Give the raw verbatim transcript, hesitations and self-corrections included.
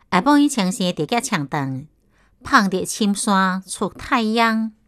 下晡伊穿生直接长长，捧着青山出太阳。